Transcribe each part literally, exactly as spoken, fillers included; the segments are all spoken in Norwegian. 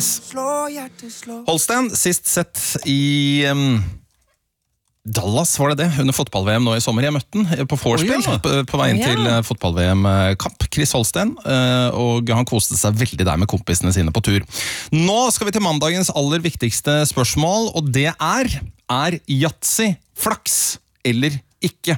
Holstein, sist sett i um, Dallas, var det det? Under fotball-V M nå i sommer. Jeg møtte den på vorspiel, oh, ja. på, på veien ja. til uh, fotball-V M-kamp. Chris Holstein, uh, og han koste seg veldig der med kompisene sine på tur. Nå skal vi til mandagens aller viktigste spørsmål, og det er, er Yatzy flaks eller ikke?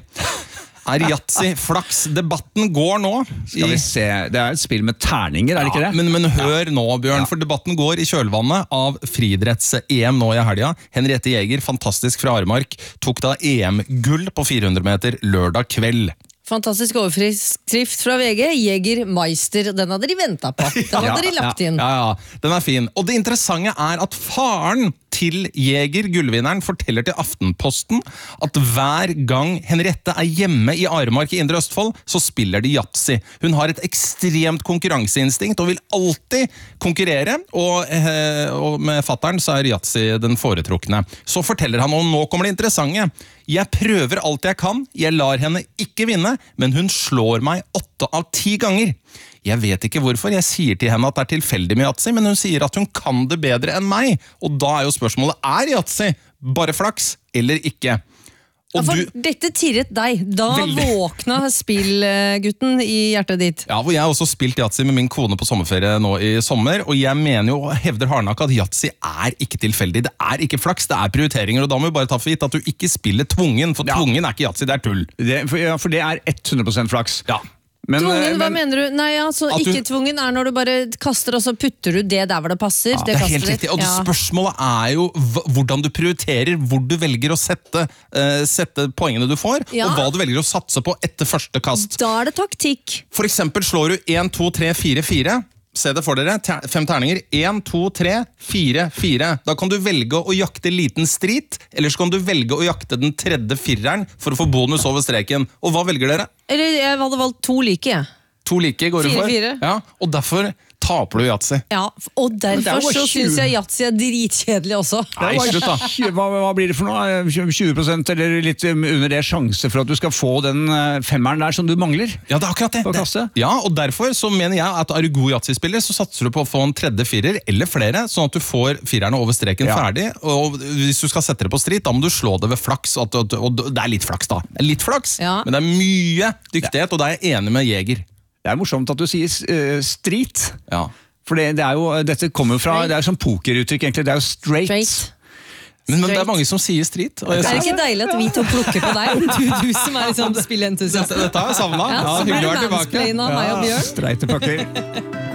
Er Yatzy flaks? Debatten går nå. Skal vi se, det er et spill med terninger, er det ikke det? Ja, men, men hør nå, Bjørn, ja. for debatten går i kjølvannet av friidretts-E M nå i helga. Henriette Jæger, fantastisk fra Aremark, tok da E M-gull på fire hundre meter lørdag kveld. Fantastisk overskrift fra V G, Jæger Meister, den hadde de ventet på. Den hadde ja, de lagt inn. Ja, ja, ja, den er fin. Og det interessante er at faren til Jæger, gullvinneren, forteller til Aftenposten at hver gang Henriette er hjemme i Aremark i Indre Østfold, så spiller de Yatzy. Hun har et ekstremt konkurranseinstinkt og vil alltid konkurrere, og, eh, og med fatteren så er Yatzy den foretrukne. Så forteller han, og nå kommer det interessante. Jeg prøver alt jeg kan, jeg lar henne ikke vinne, men hun slår meg åtte av ti ganger. Jeg vet ikke hvorfor, jeg sier til henne at det er tilfeldig med Yatzy, men hun sier at hun kan det bedre enn meg. Og da er jo spørsmålet, er Yatzy bare flaks eller ikke? Og ja, for du, dette tirret deg. Da veldig. Våkna spillgutten i hjertet ditt. Ja, hvor jeg har også spilt Yatzy med min kone på sommerferie nå i sommer, og jeg mener jo, hevder hardnakket at Yatzy er ikke tilfeldig. Det er ikke flaks, det er prioriteringer, og da må vi bare ta for gitt at du ikke spiller tvungen, for ja. tvungen er ikke Yatzy, det er tull. Det, for, ja, for det er hundre prosent flaks. Ja. Men, tvungen, hva men, mener du? Nei, altså, ikke du, tvungen er når du bare kaster, og så putter du det der hvor det passer. Ja, det, det er helt riktig, og ja. spørsmålet er jo hvordan du prioriterer, hvor du velger å sette, uh, sette poengene du får, ja. og hva du velger å satse på etter første kast. Da er det taktikk. For eksempel slår du en, to, tre, fire, fire. Se det for dere, fem terninger, en, to, tre, fire, fire. Da kan du velge å jakte liten strit, eller så kan du velge å jakte den tredje fireren for å få bonus over streken. Og hva velger dere? Eller jeg hadde valgt to like, jeg. To like går du for? Fire, fire. Ja, og derfor taper du Yatzy. Ja, og derfor så synes jeg Yatzy er dritkjedelig også. Nei, slutt da. Hva, hva blir det for noe? tjue prosent eller litt under det sjanse for at du skal få den femmeren der som du mangler? Ja, det er akkurat det. det. Ja, og derfor så mener jeg at er du god Yatzy-spiller, så satser du på å få en tredje firer, eller flere, sånn at du får firerne over streken ja. ferdig. Og hvis du skal sette det på strit, da må du slå det ved flaks, og, og, og det er litt flaks da. Det er litt flaks, ja. men det er mye dyktighet, og da er jeg enig med Jæger. Det er morsomt at du sier uh, street. Ja. For det, det er jo, dette kommer fra, det er sånn pokeruttrykk egentlig, det er jo straight. straight. Men, men det er mange som sier street. Og det er ikke deilig at vi to plukker på deg, du, du som er liksom spillentusiast. Dette har jeg savnet. Ja, ja, så blir det mansplain av meg og Bjørn. Streite pakker.